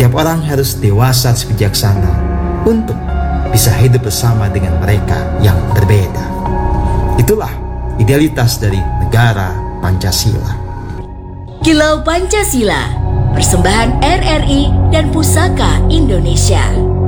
Setiap orang harus dewasa dan bijaksana untuk bisa hidup bersama dengan mereka yang berbeda. Itulah idealitas dari negara Pancasila. Kilau Pancasila, persembahan RRI dan Pusaka Indonesia.